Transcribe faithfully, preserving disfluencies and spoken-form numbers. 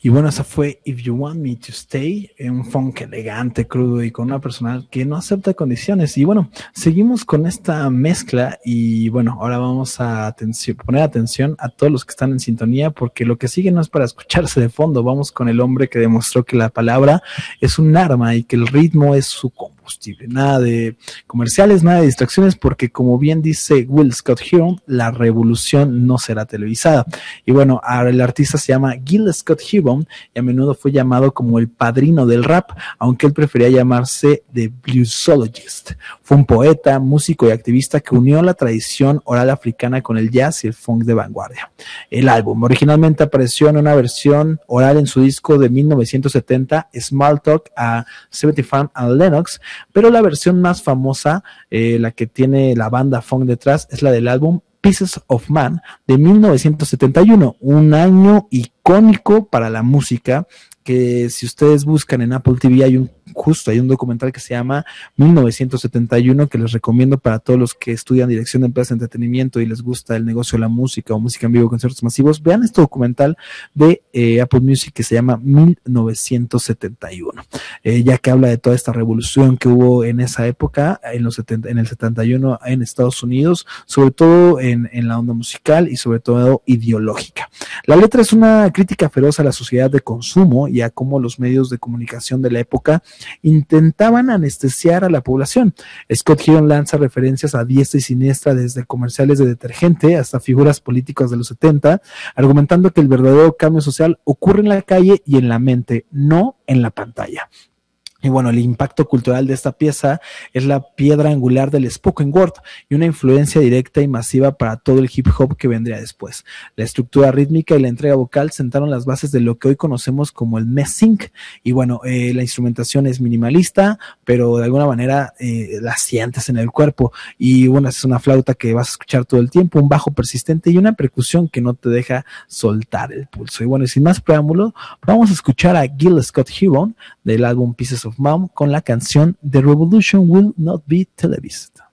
Y bueno, esa fue If You Want Me to Stay, un funk elegante, crudo y con una personal que no acepta condiciones. Y bueno, seguimos con esta mezcla y bueno, ahora vamos a atención, poner atención a todos los que están en sintonía porque lo que sigue no es para escucharse de fondo. Vamos con el hombre que demostró que la palabra es un arma y que el ritmo es su combustible. Nada de comerciales, nada de distracciones porque como bien dice Will Scott Heron, la revolución no será televisada. Y bueno, ahora el artista se llama Gil Scott Heron y a menudo fue llamado como el padrino del rap, aunque él prefería llamarse The Bluesologist. Fue un poeta, músico y activista que unió la tradición oral africana con el jazz y el funk de vanguardia. El álbum originalmente apareció en una versión oral en su disco de mil novecientos setenta, Small Talk a setenta Fan and Lennox, pero la versión más famosa, eh, la que tiene la banda funk detrás, es la del álbum Pieces of Man de mil novecientos setenta y uno, un año icónico para la música, que si ustedes buscan en Apple T V hay un justo hay un documental que se llama mil novecientos setenta y uno que les recomiendo para todos los que estudian dirección de empresas de entretenimiento y les gusta el negocio de la música o música en vivo, conciertos masivos. Vean este documental de eh, Apple Music que se llama mil novecientos setenta y uno, eh, ya que habla de toda esta revolución que hubo en esa época, en los setenta, en el setenta y uno en Estados Unidos, sobre todo en, en la onda musical y sobre todo ideológica. La letra es una crítica feroz a la sociedad de consumo y a cómo los medios de comunicación de la época intentaban anestesiar a la población. Scott Heron lanza referencias a diestra y siniestra desde comerciales de detergente hasta figuras políticas de los setenta, argumentando que el verdadero cambio social ocurre en la calle y en la mente, no en la pantalla. Y bueno, el impacto cultural de esta pieza es la piedra angular del spoken word y una influencia directa y masiva para todo el hip hop que vendría después. La estructura rítmica y la entrega vocal sentaron las bases de lo que hoy conocemos como el messing. Y bueno, eh, la instrumentación es minimalista, pero de alguna manera eh, la sientes en el cuerpo. Y bueno, es una flauta que vas a escuchar todo el tiempo, un bajo persistente y una percusión que no te deja soltar el pulso. Y bueno, y sin más preámbulo, vamos a escuchar a Gil Scott Heron del álbum Pieces of Mom con la canción The Revolution Will Not Be Televised.